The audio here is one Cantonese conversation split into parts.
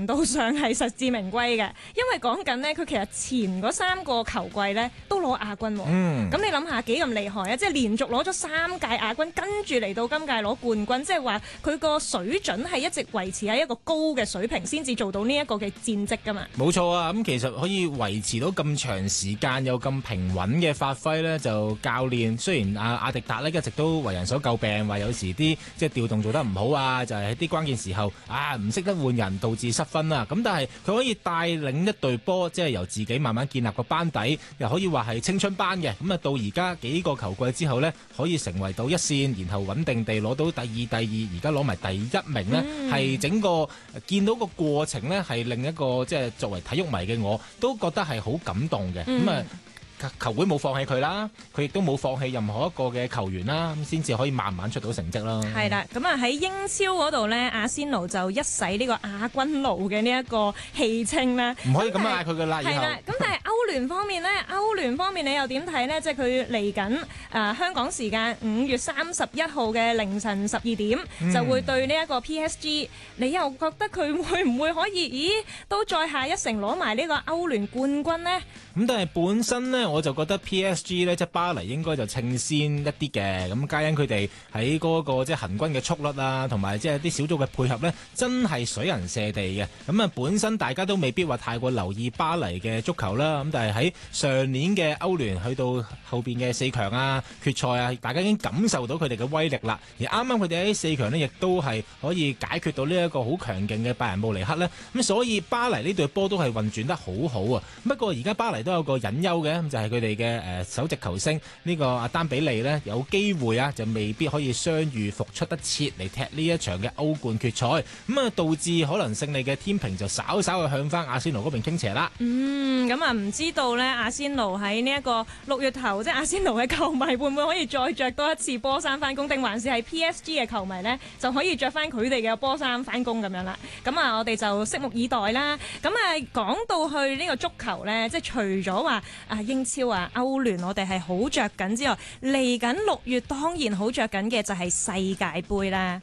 程度上係實至名歸嘅，因為講緊呢，佢其實前嗰3個球季呢都攞亞軍喎。咁你諗下幾咁厲害啊！即係連續攞咗3屆亞軍，跟住嚟到今屆攞冠軍，即係話佢個水準係一直維持喺一個高嘅水平，先至做到呢一個嘅戰績㗎嘛。 冇錯啊！咁其實可以維持到咁長時間有咁平穩嘅發揮呢，就教練雖然阿迪達呢一直都為人所詬病，話有時啲即係調動做得唔好啊，就係喺啲關鍵時候唔識得換人，導致失分啦。咁但係佢可以帶領一隊波，即係由自己慢慢建立個班底，又可以話係青春班嘅。咁到而家幾個球季之後呢，可以成為到一線，然後穩定地攞到第二，而家攞埋第1名呢，係整個見到個過程呢，係另一個即係作為體育迷嘅我都覺得係好感動嘅。球會冇放棄佢啦，佢亦都冇放棄任何一個嘅球員啦，咁先至可以慢慢出到成績啦。 係啦，咁喺英超嗰度呢，阿仙奴就一洗呢個亞軍奴嘅呢一個戲稱啦。唔可以咁樣嗌佢㗎啦。 係啦，咁但係歐聯方面呢，你又點睇呢？即係佢嚟緊香港時間5月31號嘅凌晨12點就會對呢一個 PSG，你又覺得佢會唔會可以都再下一城攞埋呢個歐聯冠軍呢？ 咁但係本身呢，我就覺得 PSG 呢，即係巴黎應該就稱先一啲嘅。咁皆因佢哋喺嗰個即係行軍嘅速率啊，同埋即係啲小組嘅配合呢，真係水人射地嘅。咁本身大家都未必話太過留意巴黎嘅足球啦。咁但係喺上年嘅歐聯去到後邊嘅4強啊、決賽啊，大家已經感受到佢哋嘅威力啦。而啱啱佢哋喺4強呢，亦都係可以解決到呢一個好強勁嘅拜仁慕尼黑呢。咁所以巴黎呢隊波都係運轉得好好啊。不過而家巴黎都有個隱憂嘅，就係佢哋嘅首席球星呢個阿丹比利呢，有機會就未必可以傷愈復出得切嚟踢呢一場嘅歐冠決賽，咁導致可能勝利嘅天平就稍稍去向翻阿仙奴嗰邊傾斜啦。 咁唔知道呢，阿仙奴喺呢一個6月頭，即係阿仙奴嘅球迷會唔會可以再着多一次波衫翻工，定還是係 PSG 嘅球迷呢就可以着翻佢哋嘅波衫翻工咁樣啦？我哋就拭目以待啦。講到去呢個足球呢，即係除咗話英超歐聯我哋係好着緊之外，嚟緊6月當然好着緊嘅就係世界盃啦。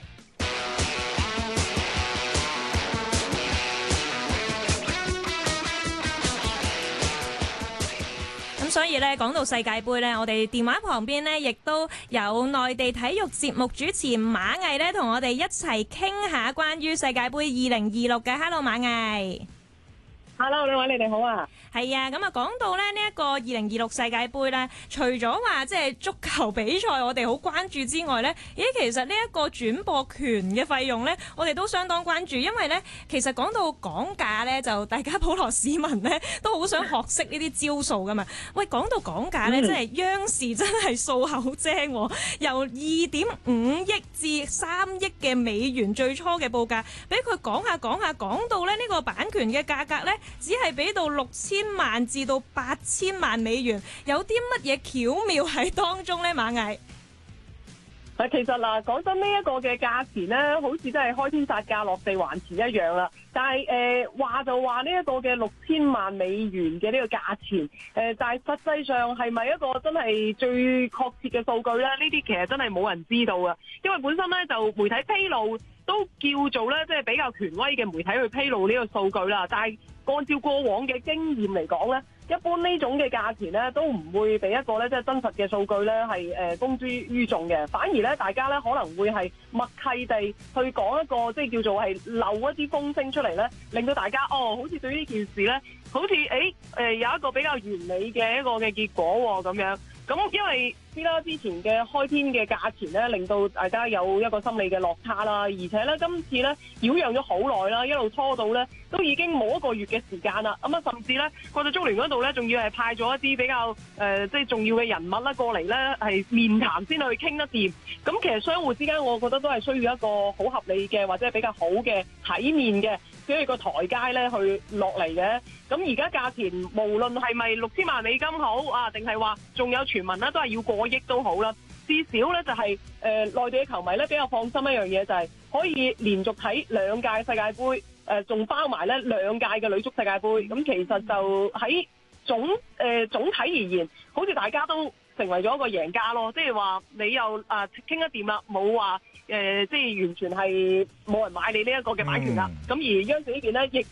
所以咧，講到世界盃咧，我哋電話旁邊咧，亦都有內地體育節目主持馬毅咧，同我哋一齊傾下關於世界盃2026嘅。Hello， 馬毅。 Hello， 兩位你哋好啊！ 係啊，講到咧呢一個2026世界盃咧，除咗話即係足球比賽我哋好關注之外咧，其實呢一個轉播權嘅費用咧，我哋都相當關注，因為咧其實講到講價咧，就大家普羅市民咧都好想學識呢啲招數噶嘛。喂，講到講價咧，真係央視真係數口精，由2.5億至3億嘅美元最初嘅報價，俾佢講下講到咧呢個版權嘅價格咧，只係俾到6000萬至到8000萬美元，有啲乜嘢巧妙喺當中呢？馬毅， 其實嗱，講真呢一個嘅價錢咧，好似真係開天殺價落地還錢一樣啦。但係話就話呢一個嘅6000萬美元嘅呢個價錢，但係實際上係咪一個真係最確切嘅數據咧？呢啲其實真係冇人知道啊，因為本身咧就媒體披露都叫做咧即係比較權威嘅媒體去披露呢個數據啦，但係按照過往嘅經驗嚟講咧，一般呢種嘅價錢咧都唔會俾一個咧即係真實嘅數據咧係公諸於眾嘅，反而咧大家咧可能會係默契地去講一個即係叫做係漏一啲風聲出嚟咧，令到大家好似對呢件事咧好似有一個比較完美嘅一個嘅結果咁樣。咁因為知啦，之前嘅開天嘅價錢咧，令到大家有一個心理嘅落差啦，而且咧今次咧擾攘咗好耐啦，一路拖到咧都已經冇1個月嘅時間啦。咁甚至咧國際足聯嗰度咧，仲要係派咗一啲比較即係重要嘅人物啦過嚟咧，係面談先去傾得掂。咁其實相互之間，我覺得都係需要一個好合理嘅或者係比較好嘅體面嘅，所以個台階咧去落嚟嘅。咁而家價錢無論係咪6000萬美金好定係話仲有傳聞咧，都係要過億都好啦。至少咧就係內地嘅球迷咧比較放心一樣嘢，就係可以連續睇2屆世界盃，仲包埋咧2屆嘅女足世界盃。咁其實就喺總體而言，好似大家都成為咗一個贏家咯。即係話你又傾得掂啦，冇話即係完全係冇人買你呢一個嘅版權啦。咁而央視呢邊咧，亦